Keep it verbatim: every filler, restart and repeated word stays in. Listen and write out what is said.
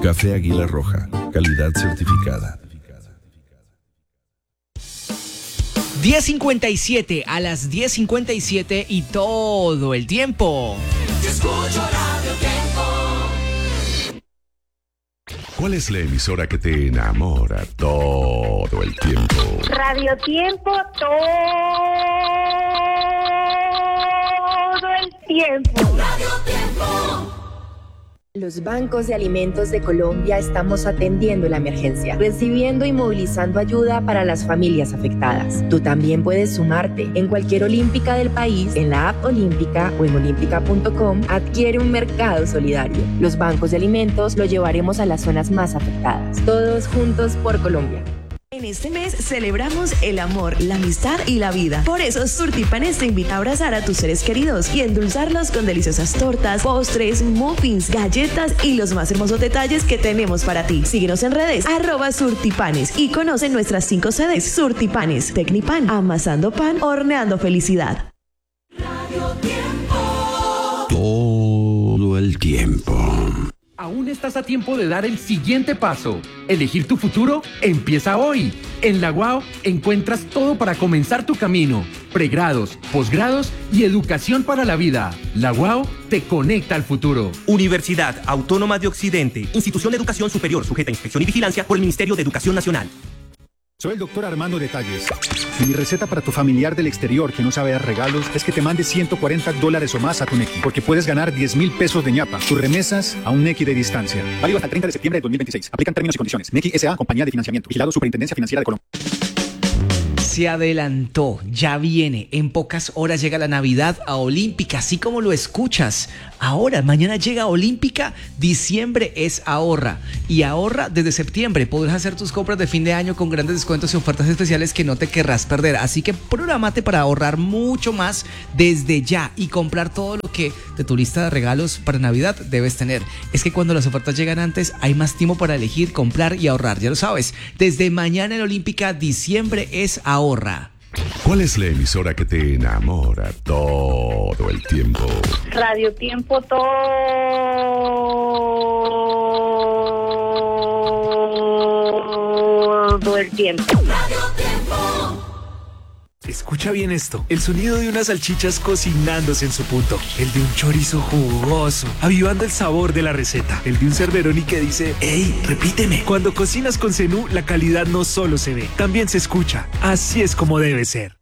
Café Águila Roja, calidad certificada. diez cincuenta y siete, a las diez cincuenta y siete y todo el tiempo. Yo escucho Radio Tiempo. ¿Cuál es la emisora que te enamora todo el tiempo? Radio Tiempo todo el tiempo. Radio Tiempo. Los bancos de alimentos de Colombia estamos atendiendo la emergencia, recibiendo y movilizando ayuda para las familias afectadas. Tú también puedes sumarte. En cualquier olímpica del país, en la app Olímpica o en olímpica punto com, adquiere un mercado solidario. Los bancos de alimentos lo llevaremos a las zonas más afectadas. Todos juntos por Colombia. En este mes celebramos el amor, la amistad y la vida. Por eso Surtipanes te invita a abrazar a tus seres queridos y endulzarlos con deliciosas tortas, postres, muffins, galletas y los más hermosos detalles que tenemos para ti. Síguenos en redes, arroba Surtipanes, y conoce nuestras cinco sedes. Surtipanes, Tecnipan, amasando pan, horneando felicidad. Radio Tiempo. Todo el tiempo. Aún estás a tiempo de dar el siguiente paso. Elegir tu futuro empieza hoy. En la U A O encuentras todo para comenzar tu camino. Pregrados, posgrados y educación para la vida. La U A O te conecta al futuro. Universidad Autónoma de Occidente. Institución de Educación Superior sujeta a inspección y vigilancia por el Ministerio de Educación Nacional. Soy el doctor Armando Detalles. Y mi receta para tu familiar del exterior que no sabe dar regalos es que te mande ciento cuarenta dólares o más a tu Nequi, porque puedes ganar diez mil pesos de ñapa. Tus remesas a un Nequi de distancia. Válido hasta el treinta de septiembre de dos mil veintiséis. Aplican términos y condiciones. Nequi S A, compañía de financiamiento. Vigilado Superintendencia Financiera de Colombia. Se adelantó, ya viene. En pocas horas llega la Navidad a Olímpica, así como lo escuchas. Ahora, mañana llega Olímpica, diciembre es ahorra. Y ahorra desde septiembre. Podrás hacer tus compras de fin de año con grandes descuentos y ofertas especiales que no te querrás perder. Así que prográmate para ahorrar mucho más desde ya y comprar todo lo que de tu lista de regalos para Navidad debes tener. Es que cuando las ofertas llegan antes, hay más tiempo para elegir, comprar y ahorrar. Ya lo sabes, desde mañana en Olímpica, diciembre es ahorra. ¿Cuál es la emisora que te enamora todo el tiempo? Radio Tiempo todo el tiempo. Radio Tiempo. Escucha bien esto, el sonido de unas salchichas cocinándose en su punto, el de un chorizo jugoso, avivando el sabor de la receta, el de un cerveroni que dice, ¡ey, repíteme! Cuando cocinas con Zenú, la calidad no solo se ve, también se escucha. Así es como debe ser.